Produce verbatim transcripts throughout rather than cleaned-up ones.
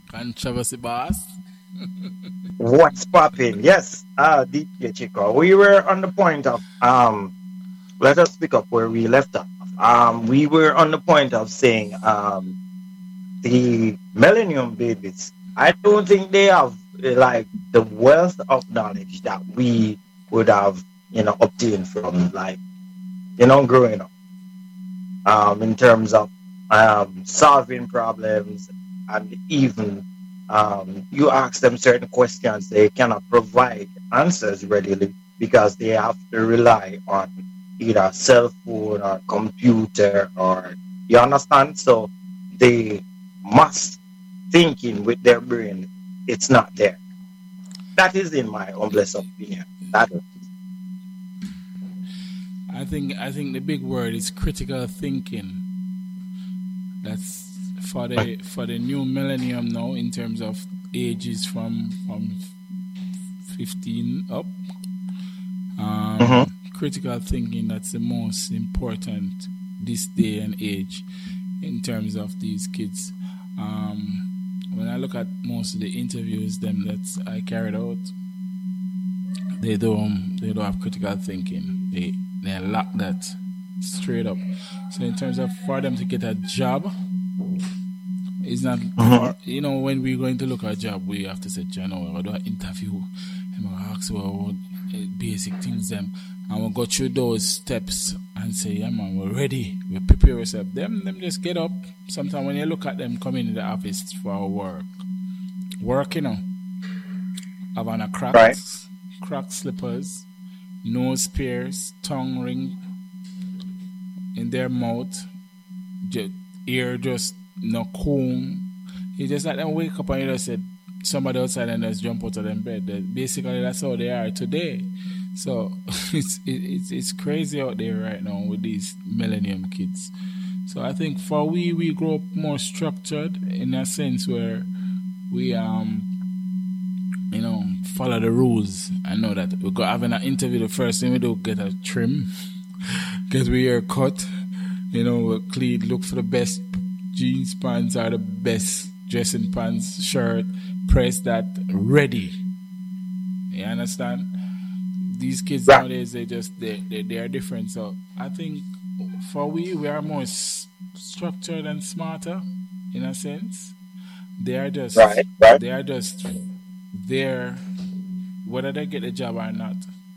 Controversy boss. What's popping? Yes, uh, D J Chico. We were on the point of um. Let us pick up where we left off. Um, we were on the point of saying um the Millennium Babies. I don't think they have eh, like the wealth of knowledge that we would have, you know, obtained from like you know growing up. Um, in terms of um solving problems and even um you ask them certain questions, they cannot provide answers readily because they have to rely on either cell phone or computer or you understand. So they must thinking with their brain, it's not there. That is in my humblest opinion. That is. I think I think the big word is critical thinking. That's for the for the new millennium now in terms of ages from from fifteen up. Um, Mhm. Critical thinking, that's the most important this day and age in terms of these kids. Um, when I look at most of the interviews them that I carried out, they don't they don't have critical thinking. They they lack that straight up. So in terms of for them to get a job, it's not Mhm. for, you know, when we're going to look at a job, we have to say, you know, I do an interview and I ask about basic things them and we'll go through those steps and say, yeah man, we're ready, we prepare ourselves. Them them just get up. Sometimes when you look at them coming in the office for work, work, you know, having a Right. cracks, cracked slippers, nose pierced, tongue ring in their mouth, ju- ear just no comb. You just let them wake up and you just said somebody outside and just jump out of them bed. That- Basically, that's how they are today. So it's it, it's it's crazy out there right now with these millennium kids. So I think for we we grow up more structured in a sense where we um you know follow the rules. I know that we got having an interview. The first thing we do get a trim, get we hair cut. You know, we clean, look for the best jeans pants or the best dressing pants, shirt, press that ready. You understand? These kids Right. nowadays, they just they, they they are different. So I think for we we are more s- structured and smarter in a sense. They are just Right. Right. they are just there whether they get a job or not.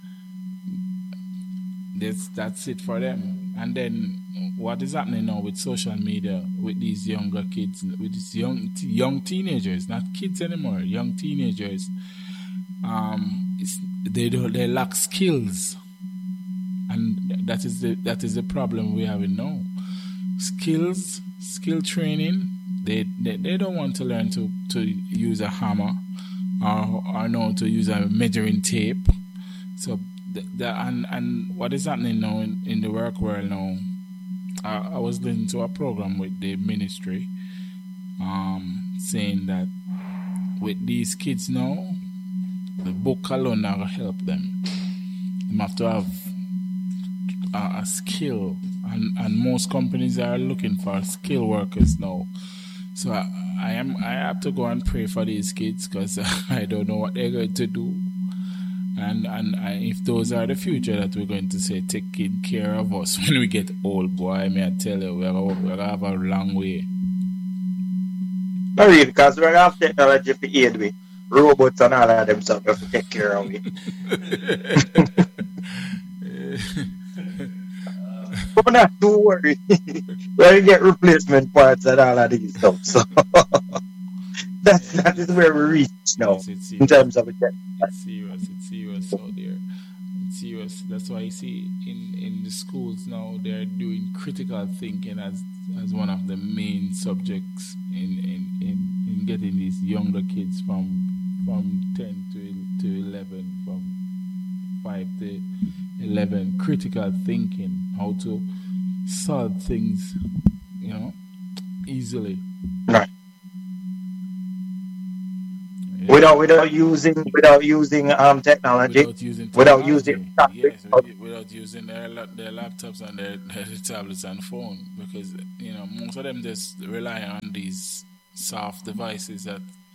That's that's it for them. And then what is happening now with social media with these younger kids, with these young young teenagers, not kids anymore, young teenagers. Um, it's, they don't they lack skills, and that is the that is the problem we have now. Skills, skill training. They, they they don't want to learn to to use a hammer or or know to use a measuring tape. So the, the and and what is happening now in, in the work world now? I, I was listening to a program with the ministry, um, saying that with these kids now, the book alone not gonna help them. They have to have a, a skill, and and most companies are looking for skill workers now. So I, I am I have to go and pray for these kids because I don't know what they're going to do. And and I, if those are the future that we're going to say taking care of us when we get old, boy, may I tell you, we're gonna, we're gonna have a long way. Not really, because we have technology for aid with robots and all of them stuff have to take care of it. But not too worry. We get replacement parts and all of these stuff. So that's that is where we reach now Yes, it's in serious. terms of it. It's serious. It's serious out there. It's serious. That's why you see in, in the schools now they're doing critical thinking as as one of the main subjects in in, in, in getting these younger kids from from ten to to eleven, from five to eleven. Critical thinking, how to solve things, you know, easily. Right. Yeah. Without without using without using um technology, Without using without using technology, traffic. yes, with- without using their lap- their laptops and their, their tablets and phone, because you know most of them just rely on these soft devices that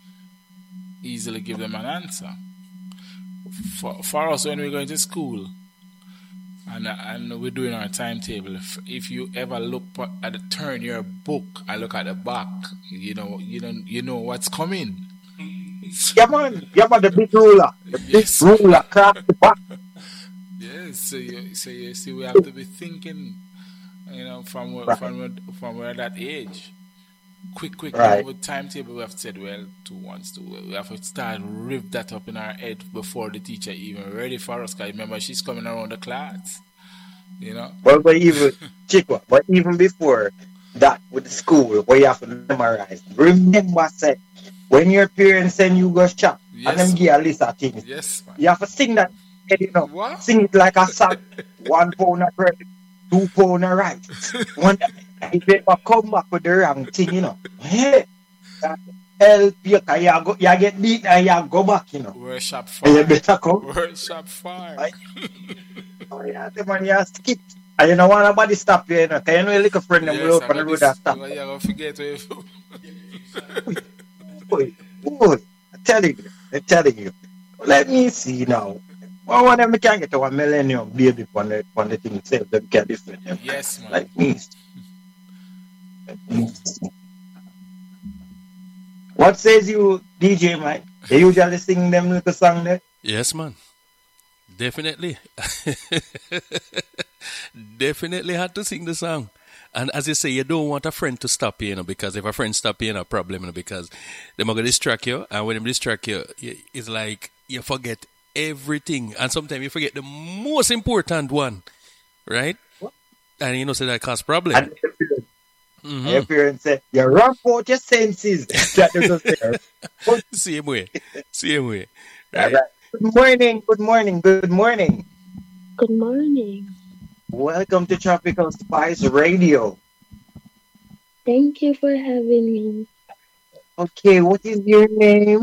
easily give them an answer. For, for us, when we're going to school and and we're doing our timetable, if, if you ever look at the turn your book and look at the back, you know you don't you know what's coming. Yeah, man. Yeah, man, the big ruler. The big Yes. ruler across the back. Yes, so you, so you see, we have to be thinking, you know, from where, Right. from where, from where that age. Quick, quick, Right. you know, with timetable, we have said, well, two ones, two. We have to start riv that up in our head before the teacher even ready for us. Cause remember, she's coming around the class, you know. Well, but even, Chico, but even before that with the school, where you have to memorize, remember, say, when your parents send you go shop, and them Yes, give a list of things, yes, man. you have to sing that, you know, What? sing it like a song. One pound of bread, two pound of rice. One, if you ever come back with the wrong thing, you know, hey, that help you, 'cause you, go, you get beat and you go back, you know, We're shop and you far. better come. We're shop far. Right? Oh, yeah, the man, you skip. And you know, want nobody stop you, you know, 'cause you know your little friend them will Yes, I open the got road this. and stop. You're gonna forget where you- Boy, boy, I'm telling you, I'm telling you. Let me see now. Well, one of them can get to a millennium baby on the, on the thing itself, them can different them. Yes, man. Like me. Let me see. What says you, D J Mike? You usually sing them little song there? Yes, man. Definitely. Definitely had to sing the song. And as you say, you don't want a friend to stop you, you know, because if a friend stop you, you know, problem, you know, because they're going to distract you. And when they distract you, you, it's like you forget everything. And sometimes you forget the most important one, right? And you know, so that cause problem. And your parents, Mhm. your parents say, you run out your senses. That they just say, Same way. Same way. all Right? right. Good morning, good morning, good morning. Good morning. Welcome to Tropical Spice Radio. Thank you for having me. Okay, what is your name?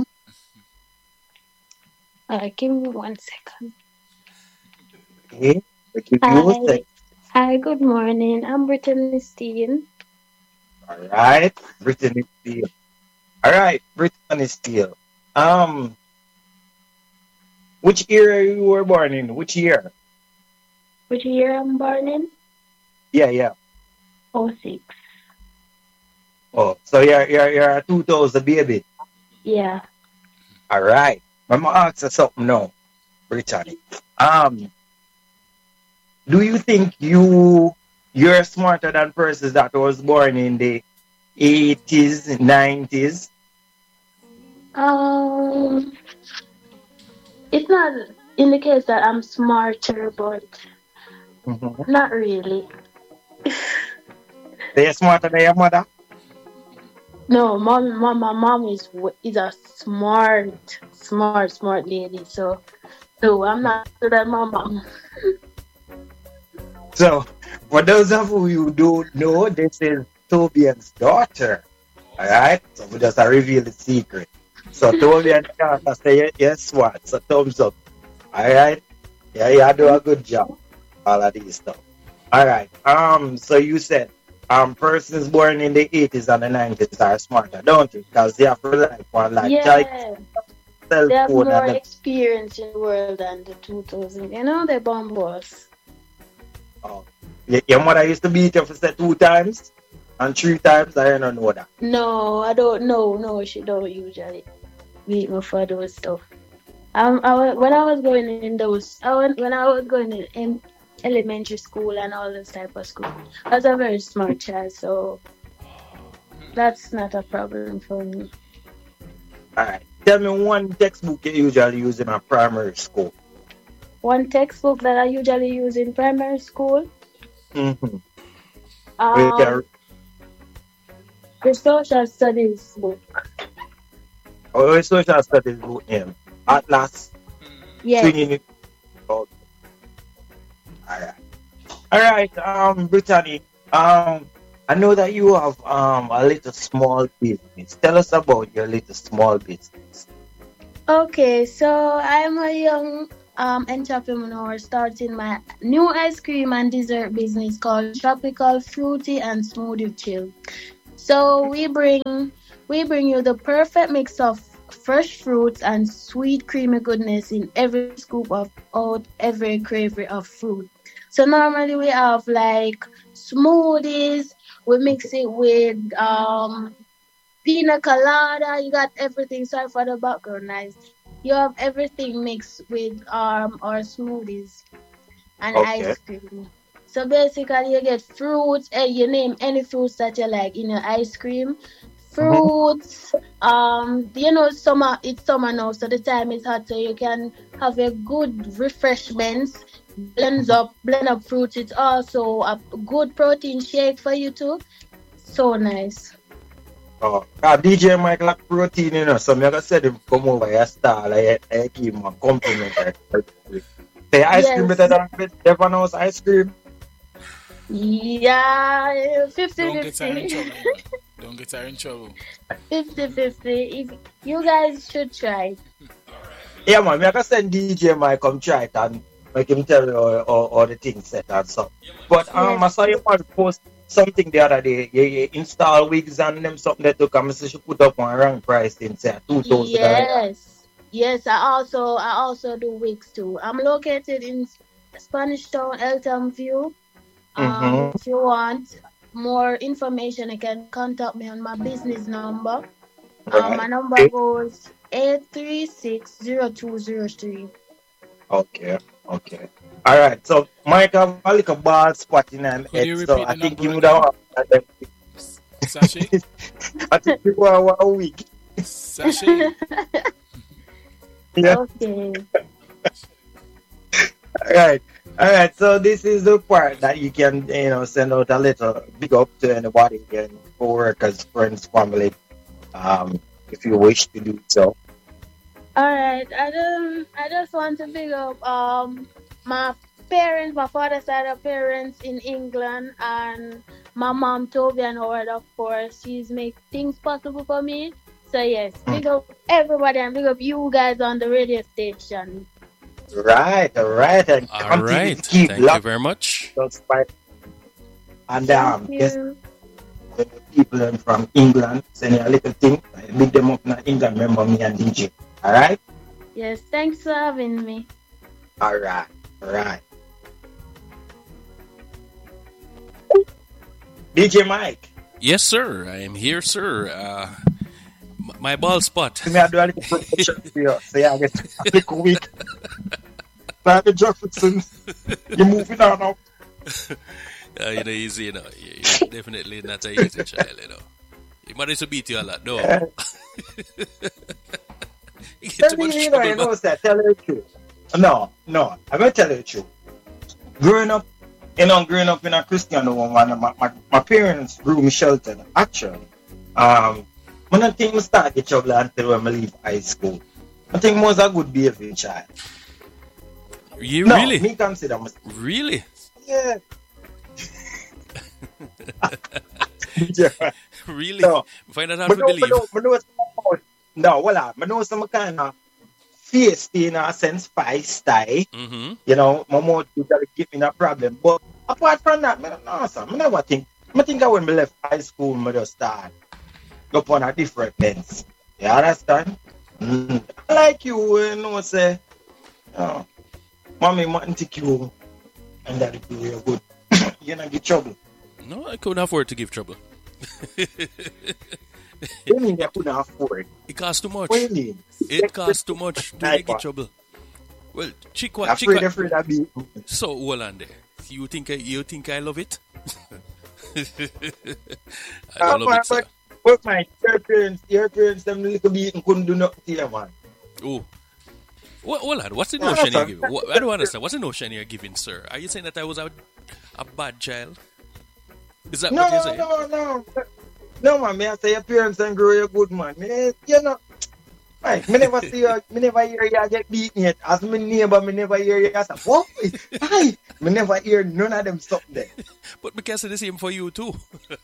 Uh, give me one second. Okay, I give you a Hi. sec. Hi, good morning. I'm Brittany Steen. All right, Brittany Steele. All right, Brittany Steele. Um, which year you were born in? Which year? Which year I'm born in? Yeah, yeah. oh six. Oh, so you're you're you're a two thousand baby. Yeah. All right. I'm gonna ask you something now, Brittany. Um, do you think you you're smarter than persons that was born in the eighties, nineties? Um, it's not in the case that I'm smarter, but Mm-hmm. not really. They're smarter than your mother. No, mom, mom, my mom is w- is a smart, smart, smart lady. So, no, I'm not smarter than my mom. So, for those of you who don't know, this is Tobian's daughter. All right. So we just uh, reveal the secret. So Tobian's daughter say yes, what? So thumbs up. All right. Yeah, you do a good job. All of these stuff. All right. Um. So you said um persons born in the eighties and the nineties are smarter, don't you? Because they have to rely on like child Yeah, cell they have phone more and the, experience in the world than the two thousand. You know, they bomb us. oh. Your, your mother used to beat you for say two times and three times. I don't know that. No, I don't know. No, she don't usually beat me for those stuff. Um, I, wa- when I was going in those, I went, when I was going in, in elementary school and all this type of school, I was a very smart child, so that's not a problem for me. All right. Tell me one textbook you usually use in a primary school. One textbook that I usually use in primary school, Mm-hmm. um, the social studies book. Oh, social studies book name. Atlas. Yes. Swinging it. Oh, all right. All right. Um, Brittany. Um, I know that you have um a little small business. Tell us about your little small business. Okay, so I'm a young um entrepreneur starting my new ice cream and dessert business called Tropical Fruity and Smoothie Chill. So we bring we bring you the perfect mix of fresh fruits and sweet creamy goodness in every scoop of out every craving of fruit. So normally we have like smoothies. We mix it with um pina colada. You got everything. Sorry for the background noise. You have everything mixed with um our smoothies and Okay. ice cream. So basically, you get fruits. And you name any fruits that you like in your ice cream. Mhm. Fruits. Um, you know, summer. It's summer now, so the time is hot, so you can have a good refreshments. Blends up, blend up fruits. It's also a good protein shake for you too. So nice. Oh, uh, D J Mike like protein, you know, so me gonna say him come over your style, I, I give him a compliment. I, I, say ice cream better Yes. than everyone else ice cream. Yeah, fifty Don't get her in fifty. trouble. You know. Don't get her in trouble. fifty fifty. If you guys should try. Yeah, man, me gonna send D J Mike come try it and make him tell you all, all, all the things set and stuff. But um, I Yes. saw you man post something the other day. You, you install wigs and them something that took and say she put up on rank price in say two thousand. Yes. Yes, I also I also do wigs too. I'm located in Spanish Town, Eltham View. Um, Mm-hmm. if you want more information, you can contact me on my business number. Um, my Right. number Okay. goes eight three six zero two zero three. Okay. Okay. All right. So Mike have a little ball spot in him Could head, you so repeat I the think number he would again? have. Sachet? I think he would have a week. Sachet. Yeah. Okay. All right. All right. So this is the part that you can, you know, send out a little big up to anybody, and co-workers, friends, family, um, if you wish to do so. All right. I just I just want to big up um my parents, my father's side of parents in England, and my mom Toby and Howard, of course. She's make things possible for me. So yes, Mm. big up everybody and big up you guys on the radio station. Right. All right. And All continue right. to keep Thank you locked very much. right. And Thank um, yes, you. the people in from England send you a little thing. I big them up in England. Remember me and D J. All right. Yes, thanks for having me. All right. All right. D J Mike. Yes, sir. I am here, sir. Uh, m- my ball spot. Me I do a little promotion for you. So yeah, I get a little week. Like Jefferson, you're moving on now. Uh, you know, easy, you know. You- You're definitely not a easy child, you know. Your mother used to beat you a lot, no. Yeah. You get Tell too me, much you know, you trouble, know, man. sir, tell you the truth. No, no, I'm gonna tell you the truth. Growing up, you know, growing up in a Christian home, and my, my, my parents grew me sheltered. Actually, um, when I think I start get trouble until when I leave high school, I think I was a good behaving child. You No, really? me consider myself. Really? Yeah. Yeah. Really? No. Find that hard But to no, believe. but no, but no, some- no, well, I know some kind of face in a sense, spice style. Mm-hmm. You know, my mouth is gonna give me a problem. But apart from that, I don't know, sir. I never think. I think that when I left high school, I just start go on a different lens. You understand? Mm. I like you, you know, say, oh, mommy, want to take you, and that would be real good. You know, get trouble. No, I couldn't afford to give trouble. You mean you couldn't afford? It costs too much. What do you mean? It costs too much to Like get what? trouble. Well, Chikwa, Afraid, Chikwa. afraid of being. So, hold on there. You think I, you think I love it? I Uh, don't love it, sir. but, but my your parents, your parents, them little bit couldn't do nothing to you, man. Oh. What, hold on. What's the Yeah, notion sir. you're giving? What, I don't understand. What's the notion you're giving, sir? Are you saying that I was a, a bad child? Is that No, what you're saying? no, no. No, man, me I say your parents and grow you good, man. Me, you know, right, me never see you, me never hear you get beaten yet. As my neighbor, me never hear you say, what? Hi, me never hear none of them something there. But we can say the same for you, too.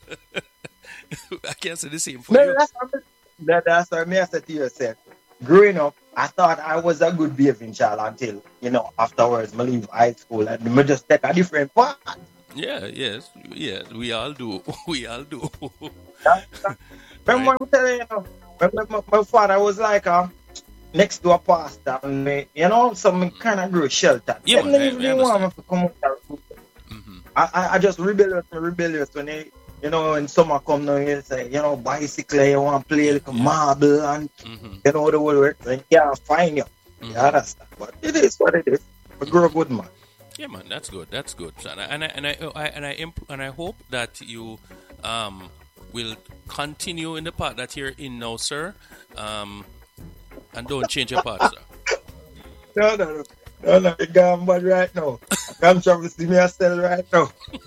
I can't say the same for No, you. that's what me, that, that's what me I say to yourself. Growing up, I thought I was a good behaving child until, you know, afterwards, me leave high school and me just take a different path. Yeah, yes, yes, we all do. We all do. That's- Remember Right. when I tell you, you know, my, my, my father was like a next door pastor, and me, you know, so me kind of grew sheltered. Yeah, Them man, I- even I didn't want understand. me to come out there. Mm-hmm. I, I, I just rebellious, me rebellious when they, you know, when summer come now, you say, you know, bicycle, you want to play Yeah, like a yeah. marble, and Mm-hmm. you know the whole work, and you can't find you. You Mhm. understand? But it is what it is. We grow good, man. Yeah, man, that's good. That's good. And I and I and I, I and I imp- and I hope that you um will continue in the path that you're in now, sir. Um, and don't change your path, sir. No, no, no. No, no, you gone bad right now. I can't travel to see me still right now.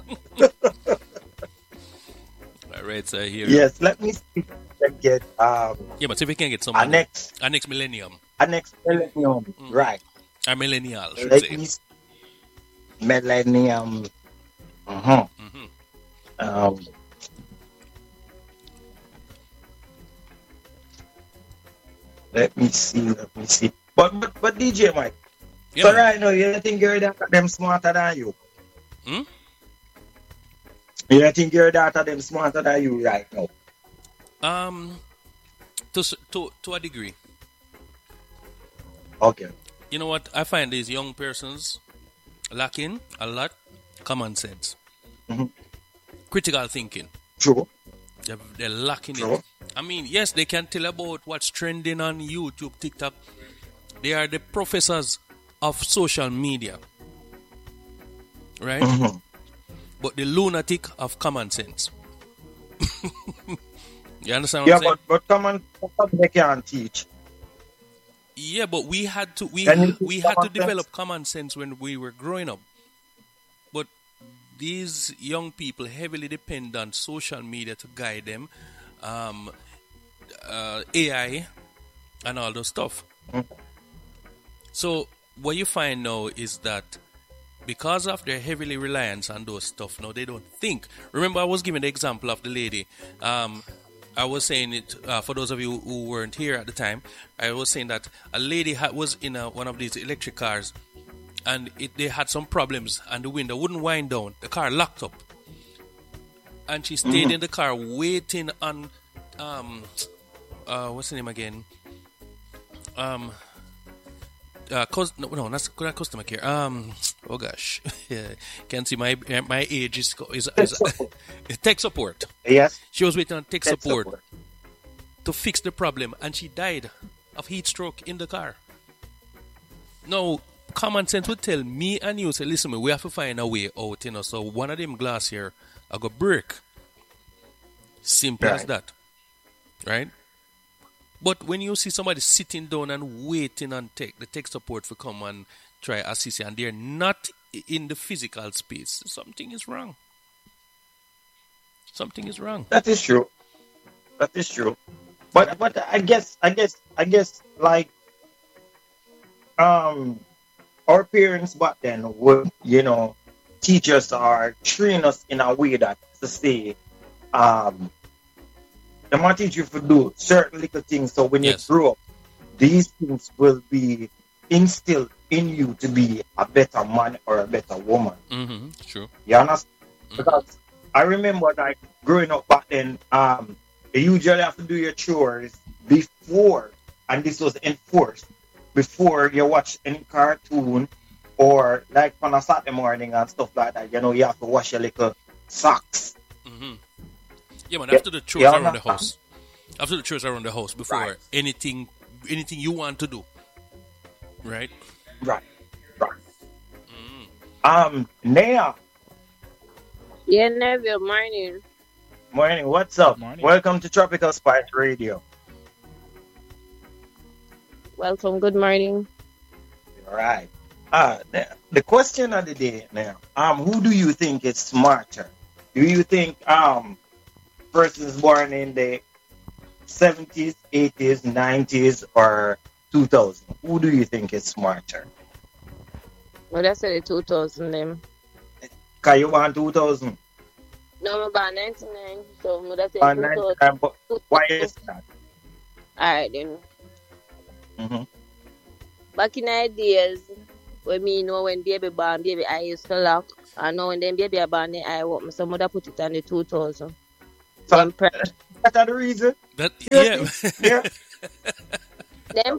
All right, sir. Here. Yes, let me see if I can get um Yeah, but see if we can get our someone. next Our next millennium. our next millennium. Right. Our millennial, should Let say. me see. Millennium. Uh-huh. Mm-hmm. Um let me see, let me see. But but but D J Mike, Yeah, so man. right now you don't think you're that them smarter than you? Hmm? You don't think your daughter them smarter than you right now? Um, to s- to to a degree. Okay. You know what? I find these young persons lacking a lot common sense, Mhm. critical thinking. True. They're, they're lacking True. it. I mean, yes, they can tell about what's trending on YouTube, TikTok. They are the professors of social media, right? Mhm. But the lunatic of common sense. You understand what Yeah, I'm saying? but but come on, come on, they can't teach. Yeah, but we had to we Can you we teach had to common sense? develop common sense when we were growing up. But these young people heavily depend on social media to guide them, um, uh, A I, and all those stuff. Mm. So what you find now is that because of their heavily reliance on those stuff, now they don't think. Remember, I was giving the example of the lady. Um, I was saying it uh, for those of you who weren't here at the time. I was saying that a lady had, was in a, one of these electric cars, and it, they had some problems, and the window wouldn't wind down. The car locked up, and she stayed in the car waiting on um, uh, what's the name again? Um, uh, cus- no, no, not, not customer care. Um, oh gosh, yeah, can't see my my age is is, is tech support. Yes. She was waiting on tech Tech support, support. to fix the problem, and she died of heat stroke in the car. Now, common sense would tell me and you, say, listen, we have to find a way out, you know. So one of them glass here, I go break. Simple as Right. that, right? But when you see somebody sitting down and waiting on tech, the tech support to come and try assist you, and they're not i- in the physical space, something is wrong. Something is wrong. That is true. That is true. But but I guess I guess I guess like um our parents back then would, you know, teach us or train us in a way that to say um they might teach you to do certain little things so when Yes. you grow up, these things will be instilled in you to be a better man or a better woman. Mm-hmm. True. You understand? Because I remember like growing up back then, um, you usually have to do your chores before, and this was enforced before you watch any cartoon or like on a Saturday morning and stuff like that. You know, you have to wash your little socks. Mm-hmm. Yeah, man. Yeah, After the chores yeah, around the understand. house, after the chores around the house, before Right. anything, anything you want to do, right? Right, right. Um, Naya, Yeah, Neville, morning. morning. What's up? Morning. Welcome to Tropical Spice Radio. Welcome, good morning. All right. Uh, the, the question of the day now. Um, who do you think is smarter? Do you think um persons born in the seventies, eighties, nineties, or two thousand? Who do you think is smarter? Well, that's the two thousand them. Cause you want two thousand No, I'm about ninety-nine, so I'm that's or two thousand. ninety-nine, but why is that? Alright, then. Mm-hmm. Back in the days, when me know when baby born, baby I used to lock. I know when them baby are born, the eye open. So mother put it on the two thousand. So Them pre- That's the reason. That yeah. Yeah. Them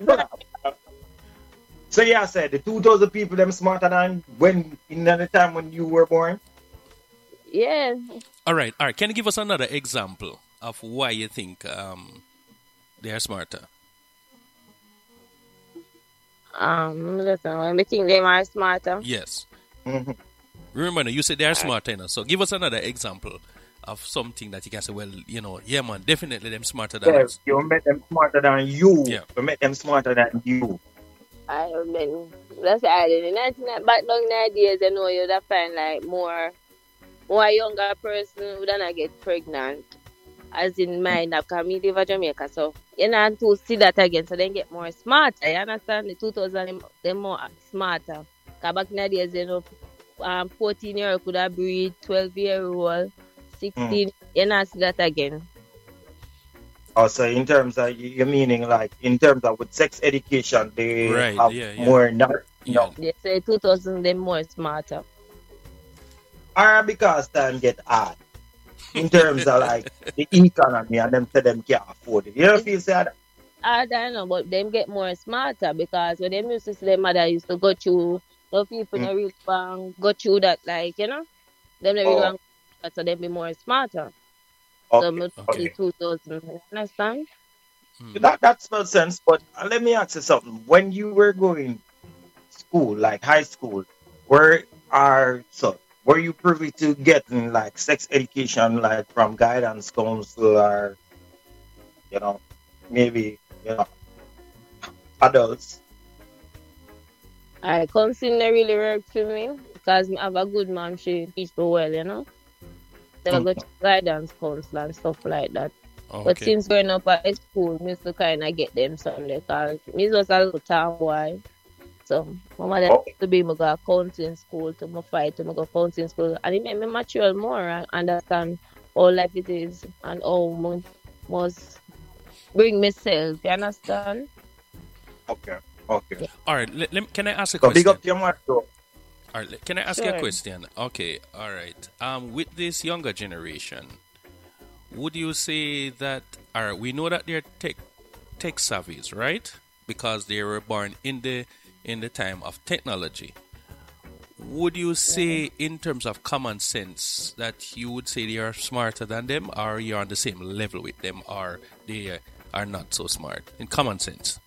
So yeah, I said the two thousand people them smarter than when in the time when you were born. yeah. All right, all right. Can you give us another example of why you think um, they are smarter? Um, listen, when we think they are smarter. Yes. Mm-hmm. Remember, now, you said they are smarter, you know, so give us another example of something that you can say, well, you know, yeah, man, definitely them smarter than Yeah, us. you make them smarter than you. Yeah. You make them smarter than you. I mean, that's why I didn't. Back down nowadays, you know, you'd find like more, more younger person would not get pregnant. As in mind, because me live in Jamaica, so you know to see that again, so then get more smarter. You understand? The two thousand, they more smarter. Because back in the days, you know, um, fourteen year old could have breed, twelve year old, sixteen. Mm. You know, see that again. Also, in terms of you meaning like in terms of with sex education, they right, have yeah, yeah. more knowledge. Yeah. They say two thousand, they more smarter. Or because time get hard. In terms of like the economy and them say them can't afford it. You don't feel sad? I don't know, but them get more smarter because when them used to see their mother used to go through, no people mm. no really want go through that, like, you know, them they really oh. want so them be more smarter. Okay. So okay. two thousand, understand? Mm. That that's no sense, but uh, let me ask you something. When you were going to school, like high school, where are so were you privy to getting like sex education, like from guidance counsel or, you know, maybe, you know, adults? I counseling really worked for me because I have a good mom. She teach me well, you know. Then mm-hmm. I go to guidance counsel and stuff like that. Oh, but okay. Since growing up at school, I used to kind of get them something because I was a little tomboy. So, my mother okay. used to be me go counseling school to my fight to me go counseling school. And it made me mature more and understand how life it is and how I must bring myself. You understand? Okay. Okay. Yeah. All right. Let, let, can I ask a so question? Big up your mother. All right. Can I ask sure. you a question? Okay. All right. Um, with this younger generation, would you say that, all right, we know that they're tech, tech savvies, right? Because they were born in the in the time of technology. Would you say in terms of common sense that you would say they are smarter than them, or you're on the same level with them, or they are not so smart in common sense?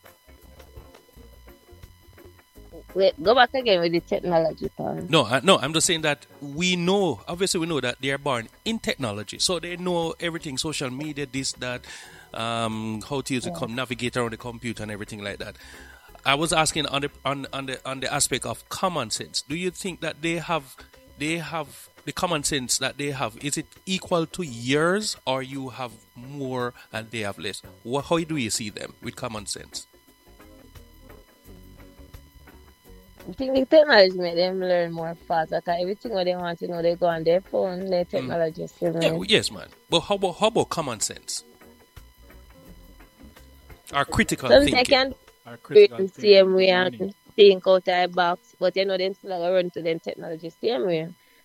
Wait, go back again with the technology part. No, uh, no, I'm just saying that we know, obviously we know that they are born in technology. So they know everything, social media, this, that, um, how to use yeah. it, navigate around the computer and everything like that. I was asking on the on, on the on the aspect of common sense. Do you think that they have they have the common sense that they have? Is it equal to yours, or you have more and they have less? What, how do you see them with common sense? I think the technology make them learn more fast. Because everything what they want to know, they go on their phone. Their technology mm. still yeah, yes, man. But how about how about common sense? Our critical Some thinking. Can the same way and think out of the box, but you know them still like run to them technology same way.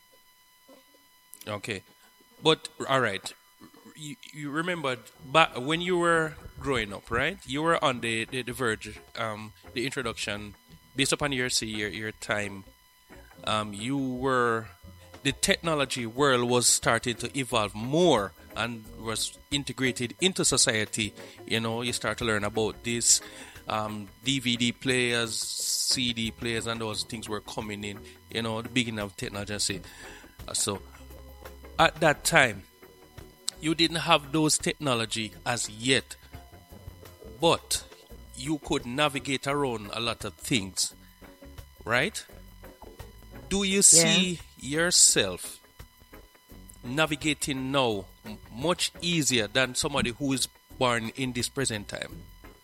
Okay, but all right, you, you remembered back when you were growing up, right? You were on the the, the verge, um, the introduction, based upon your see your your time. Um, you were the technology world was starting to evolve more and was integrated into society. You know, you start to learn about this. Um, D V D players, C D players, and those things were coming in, you know, the beginning of technology. Uh, so, at that time, you didn't have those technology as yet, but you could navigate around a lot of things, right? Do you see yeah. yourself navigating now much easier than somebody who is born in this present time?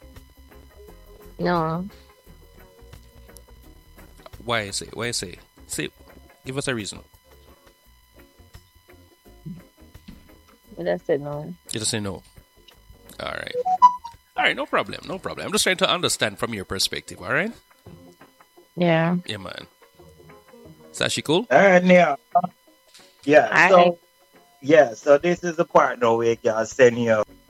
No. Why say? Why say? Say, give us a reason. I just said no. You just say no. All right. All right, no problem, no problem. I'm just trying to understand from your perspective, all right? Yeah. Yeah, man. Is that she cool? All right, yeah. Yeah, I... so, yeah, so this is the part now where you can send you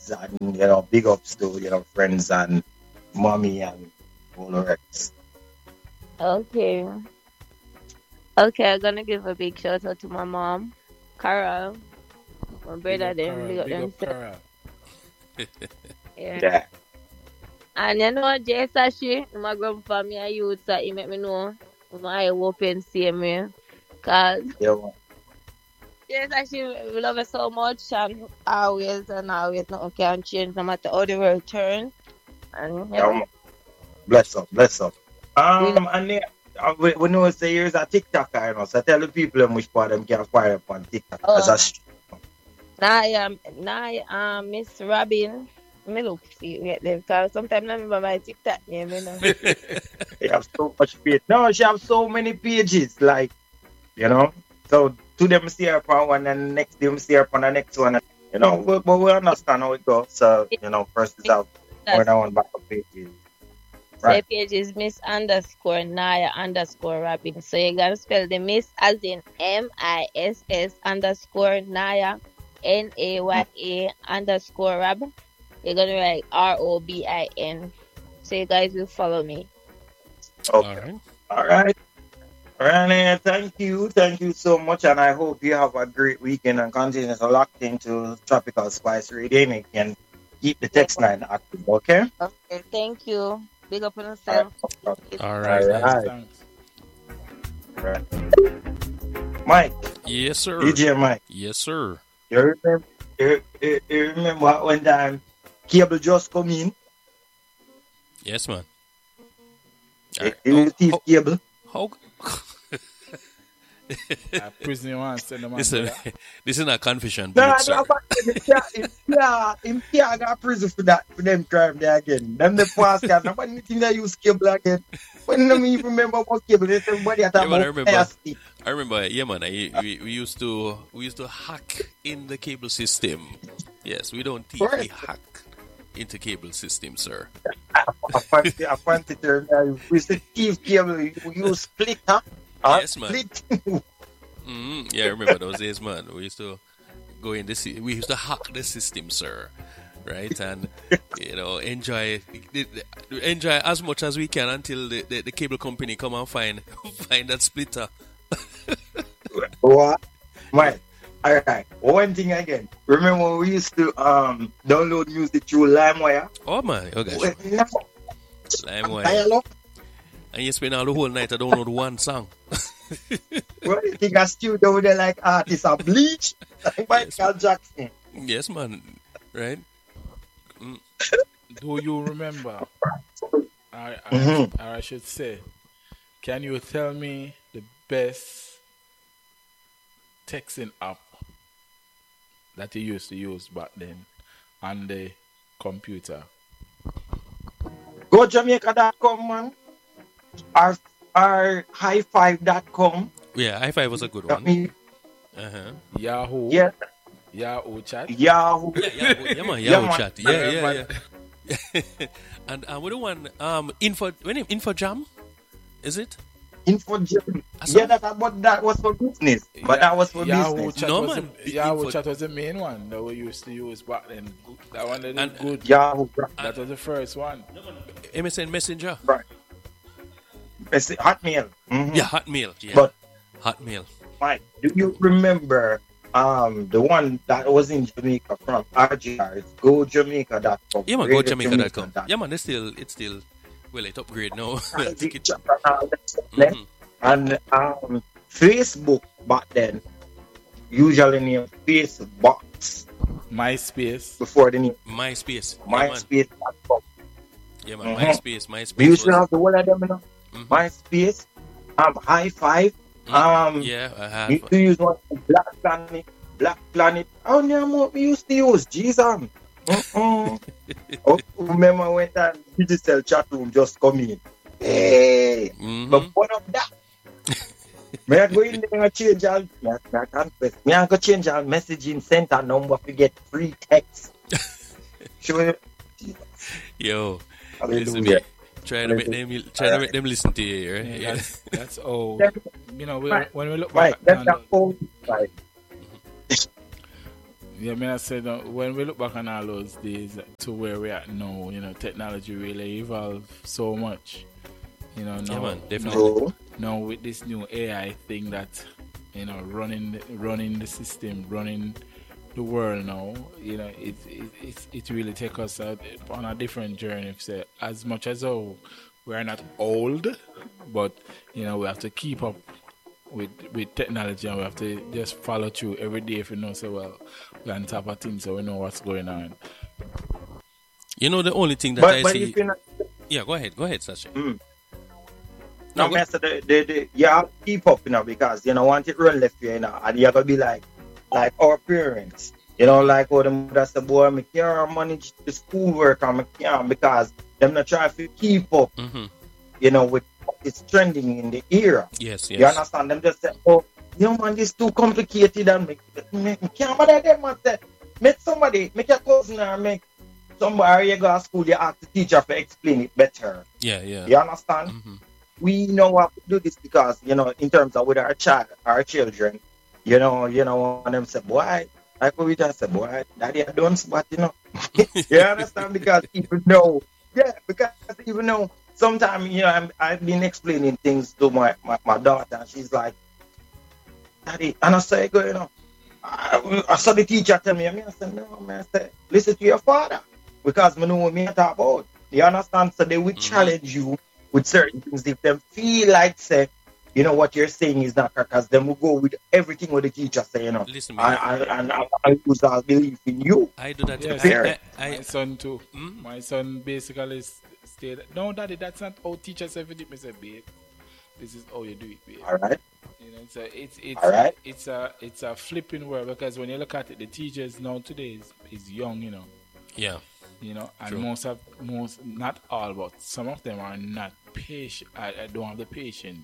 kids, and you know, big ups to you know friends and mommy and all the rest. Okay. Okay, I'm gonna give a big shout out to my mom, Carol, my brother, them, big up themselves. Yeah. Yeah. And you know, Jay Sashi, my grandpa, me a youth, so he make me know my open see me. Cause Yeah. Jay Sashi, we love her so much, and always and always nothing can change, no matter how the world turns. And yeah, Yeah. Bless up, bless up. Um, and yeah, uh, we, we know say here's a TikToker, you know, so tell the people them which part them can find up on TikTok. Oh. As a st- now I am, now I am Miss Robin. Me look see get them because sometimes I remember my TikTok name, you know. They have so much page. No, she have so many pages, like you know. So two them see her upon one, and next them see her upon the next one. You know, we, but we understand how it goes. So you know, first is have more than one backup pages. Right. The page is Miss underscore Naya underscore Robin. So you gotta spell the Miss as in M I S S underscore Naya N A Y A underscore Rob. You're gonna write R O B I N. So you guys will follow me. Okay. All right. All right. Rania, thank you. Thank you so much. And I hope you have a great weekend and continue to lock into Tropical Spice Radio and you can keep the text line active, okay? Okay, thank you. Big up on yourself. All right. All right. All right. Thanks. All right. Mike. Yes, sir. D J Mike. Yes, sir. You remember, you, you, you remember one time cable just come in? Yes, man. You, you oh, oh, cable? How? uh, prisoner wants to this, is, this is not confession. No, no, no, yeah, him can't go prison for that, for them crime there again. Them the past guys, nobody think they use cable again. When them even remember about cable, they everybody at yeah, man, I about remember, I remember, yeah, man, I, we, we used to, we used to hack in the cable system. Yes, we don't teach, we hack into cable system, sir. I fancy, I fancy term. We used to teach cable, we use split, huh? Yes, man. mm-hmm. Yeah, I remember those days, man. We used to go in the we used to hack the system, sir, right? And you know, enjoy enjoy as much as we can until the, the, the cable company come and find find that splitter. What? Mike, all right. One thing again. Remember we used to um download music through LimeWire? Oh man, oh gosh. Well, no. LimeWire. And you spend all the whole night I don't know the one song. Well, you think a studio with like artists are Bleach? Like Michael yes, Jackson. Yes, man. Right? Mm. Do you remember? I, I, mm-hmm. I should say, can you tell me the best texting app that you used to use back then on the computer? Go Jamaica dot com, man. Our, our high five dot com. Yeah, high five was a good one. Me. Uh-huh. Yahoo. Yeah. Yahoo chat. Yahoo. Yeah, Yahoo, yeah, man, Yahoo yeah, chat. Yeah, yeah, yeah. yeah. and uh, what the one? Um, Info, when it, Infojam? Is it? Infojam. Yeah, that, but that was for business. But yeah, that was for Yahoo business. Chat no, was man. The, Yahoo Info... chat was the main one that we used to use back then. That one that and, good. Yahoo. That was the first one. M S N Messenger. Right. Hotmail. Mm-hmm. Yeah, Hotmail. Yeah. But Hotmail. Mike, do you remember um the one that was in Jamaica from R G R? It's go jamaica dot com. Yeah, man, go jamaica dot com. Yeah, man, it's still it's still well, it upgrade now. mm-hmm. And um Facebook back then usually named Facebox. MySpace. Before the name MySpace. MySpace dot com. Yeah, man, mm-hmm. MySpace, MySpace. We used to have the one of them, you know. Mm-hmm. MySpace, um, High Five, mm-hmm. um, yeah, I have. We used to use one Black Planet, Black Planet. Oh, no, we used to use Jesus. Mm-hmm. Oh, remember when that digital chat room just come in? Hey, mm-hmm. but what of that? May I go in there and change all? Yes, I confess. May I go change our messaging center number to get free text? Sure. Yo. Hallelujah. Trying to make them, trying to make them listen to you, right? Yeah, yeah. That's, that's old. You know, we, right. when we look right. back, that's on, old. Right. Yeah, I mean, I said uh, when we look back on all those days to where we're at now, you know, technology really evolved so much. You know, now, yeah, man, definitely. now, now with this new A I thing that, you know, running running the system, running the world now, you know, it it it, it really takes us out on a different journey. So as much as oh, we're not old, but you know, we have to keep up with with technology, and we have to just follow through every day if we know so well we're on top of things, so we know what's going on. You know, the only thing that but, I but see. Not... Yeah, go ahead, go ahead, Sasha. Mm. No, No, Master, the, the, the, you have to keep up, you know, because, you know, once it run left you, you know, and you're going to be like, like our parents, you know, like, oh, the mother said, boy, I can't manage the schoolwork, and I can't, because them not trying to keep up, Mm-hmm. you know, with it's trending in the era. Yes, yes. You understand? Them just say, oh, you man, this too complicated, and make, make, make can't bother them, man, say, make somebody, make your cousin, or make somebody, you go to school, you ask the teacher to explain it better. Yeah, yeah. You understand? Mm-hmm. We know how to do this because, you know, in terms of with our child, our children, you know, you know, when them say, boy, like what we just say, boy, daddy, I don't spot, you know. You understand? Because even though, yeah, because even though sometimes, you know, I'm, I've been explaining things to my, my, my daughter, and she's like, daddy, and I say, you know, I, I saw the teacher tell me, I mean, I said, no, man, I said, listen to your father, because I know what me talk about. You understand? So they will mm-hmm. challenge you with certain things if them feel like, say, you know, what you're saying is not correct, because them will go with everything what the teacher say, you know. Listen, and, and, and I, I lose all belief in you. I do that. Yes, I, I, I, my son too. Hmm? My son basically stayed. No, daddy, that's not how teachers ever did. Me say, babe, this is how you do it, babe. All right. You know, so it's it's all right. it's a it's a flipping world, because when you look at it, the teachers now today is, is young, you know. Yeah. You know, and True. most of most not all, but some of them are not patient. I, I don't have the patience.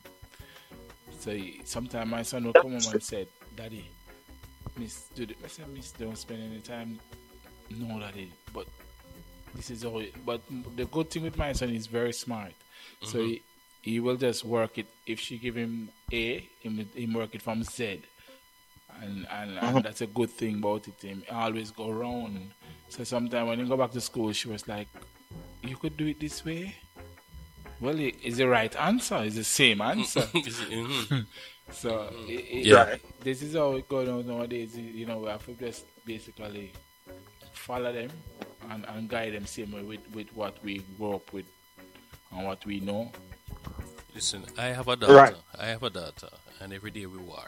So sometimes my son will come home and say, "Daddy, Miss, do the, I said, Miss, don't spend any time." No, Daddy, but this is all. But the good thing with my son is very smart. Mm-hmm. So he, he will just work it. If she give him A, he he work it from Z, and and, mm-hmm. and that's a good thing about it. He always go around. So sometimes when you go back to school, she was like, "You could do it this way." Well, it's the right answer. It's the same answer. mm-hmm. So it, it, yeah. this is how it goes on nowadays. You know, we have to just basically follow them and, and guide them same way with, with what we grew up with and what we know. Listen, I have a daughter. Right. I have a daughter, and every day we war.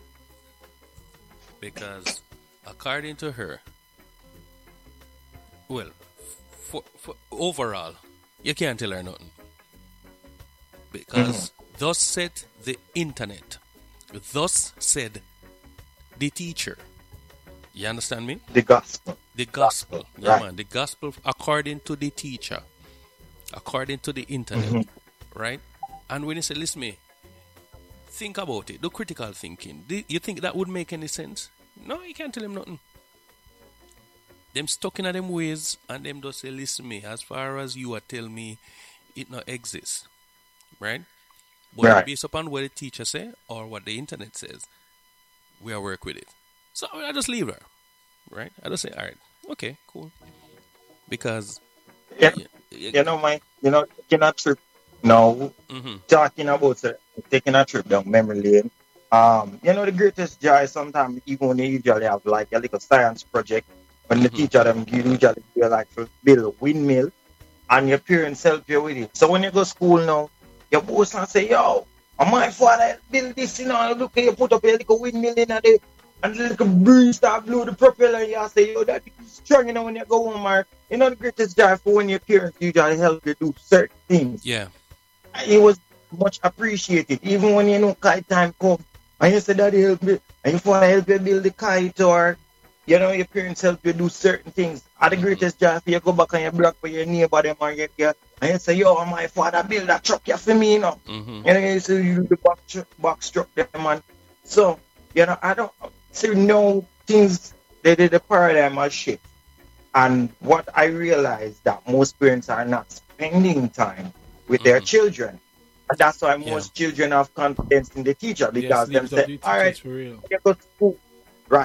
Because according to her, well, for, for overall, you can't tell her nothing. Because mm-hmm. thus said the internet, thus said the teacher. You understand me? The gospel. The gospel. gospel. Yeah, right. man. The gospel according to the teacher, according to the internet, mm-hmm. right? And when you say, listen me, think about it, do critical thinking. Do you think that would make any sense? No, you can't tell them nothing. Them stuck in them ways, and them just say, listen me, as far as you are tell me, it not exists. Right? But right. based upon what the teacher say or what the internet says, we are work with it. So I just leave her. Right? I just say, all right, okay, cool. Because yeah, you, you know, my you know, taking a trip now, mm-hmm. talking about uh, taking a trip down memory lane. Um, you know, the greatest joy sometimes even when you usually have like a little science project, when mm-hmm. the teacher them usually you like to build a windmill and your parents help you with it. So when you go to school now, your boss and say, yo, my father build this, you know, look at you put up a little windmill in there, and the little breeze start blow the propeller, and you say, yo, that is strong, you know, when you go home, or, you know, the greatest joy for when your parents usually help you do certain things. Yeah. And it was much appreciated, even when you know kite time come, and you say, daddy help me, and your father help you build the kite, or, you know, your parents help you do certain things. And the greatest joy for you go back and you brag for your neighbor, them, and you, you and you say, yo, my father build a truck here for me, you know. Mm-hmm. You know, you say you do the box, tr- box truck there, man. So, you know, I don't see no things, they did the paradigm has shift. And what I realized that most parents are not spending time with mm-hmm. their children. And that's why most yeah. children have confidence in the teacher, because yes, them say, all right, you go to school. Right.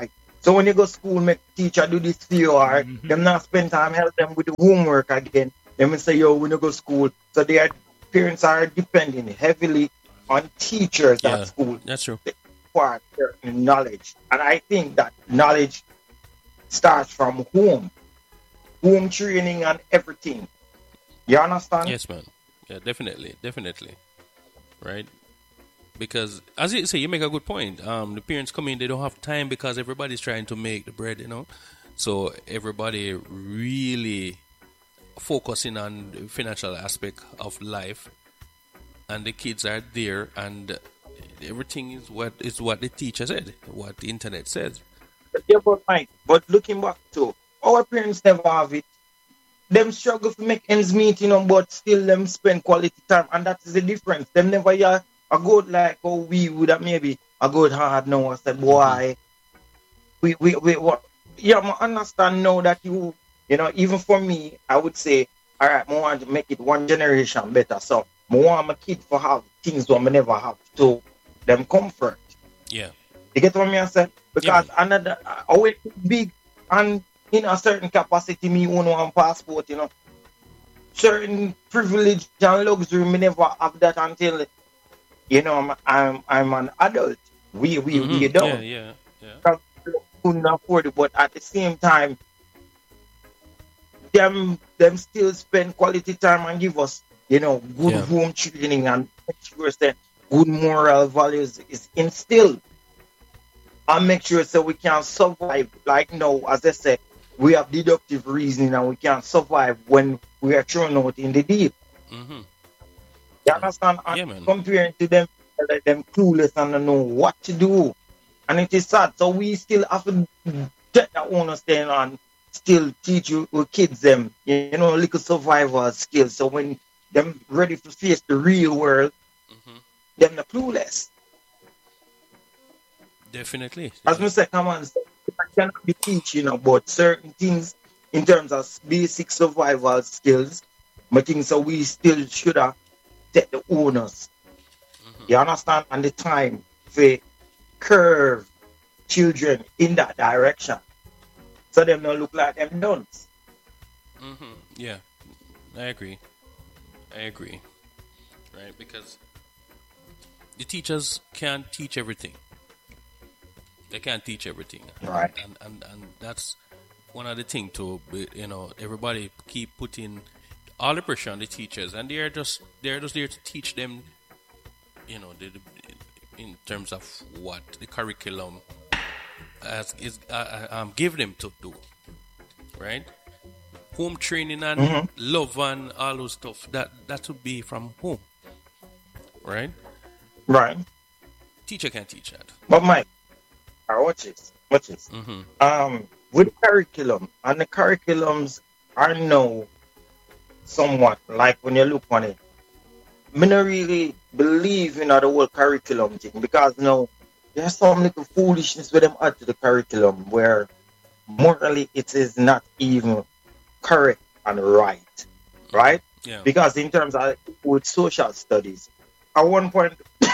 So when you go to school, make teacher do this for you, or Mhm. them not spend time help them with the homework again. Them will say, yo, when you go to school. So their parents are depending heavily on teachers Yeah, at school that's true. for certain knowledge. And I think that knowledge starts from home, home training and everything. You understand? Yes, man. Yeah, definitely, definitely. Right? Because as you say, you make a good point. Um, the parents come in, they don't have time because everybody's trying to make the bread, you know. So everybody really focusing on the financial aspect of life, and the kids are there, and everything is what is what the teacher said, what the internet says. Yeah, but Mike, but looking back to our parents never have it. Them struggle to make ends meet, you know, but still them spend quality time, and that is the difference. Them never yeah a good like how we would have maybe a good hard now. I said, boy, we we we what? Yeah, I understand now that you you know even for me, I would say, all right, I want to make it one generation better. So I want my kid to have things that I never have to them comfort. Yeah. You get what I say? Because Yeah. another uh, always big and in a certain capacity, me own one passport, you know. Certain privilege and luxury, me never have that until you know I'm I'm, I'm an adult. We we Mhm. we don't. Yeah, yeah, yeah. Because we couldn't afford it, but at the same time, them them still spend quality time and give us, you know, good Yeah. home training and make sure that good moral values is instilled. And make sure so we can survive. Like no, as I said, we have deductive reasoning and we can survive when we are thrown out in the deep. Mm-hmm. You understand? And Yeah, man. comparing to them, like them clueless and don't know what to do. And it is sad. So we still have to take that understanding and still teach you our kids them, you know, little survival skills. So when them ready to face the real world, Mm-hmm. them the clueless. Definitely. As I say, come on, I cannot be teaching about certain things in terms of basic survival skills, but things so we still should have take the onus. Mm-hmm. You understand? And the time to curve children in that direction. So them don't look like them dunce. Mm-hmm. Yeah, I agree. I agree. Right, because the teachers can't teach everything. They can't teach everything, Right. And and, and that's one of the things to be- you know everybody keep putting all the pressure on the teachers, and they're just they're just there to teach them, you know, the, the, in terms of what the curriculum as is uh, uh, um give them to do, right? Home training and Mhm. love and all those stuff that that would be from home, right? Right. Teacher can't teach that. But Mike, uh, watch this. Watch this. Mm-hmm. Um, with curriculum, and the curriculums are now somewhat like when you look on it. Me not really believe in the whole curriculum thing because now there's some little foolishness with them add to the curriculum where morally it is not even correct and right, right? Yeah. Because in terms of with social studies, at one point,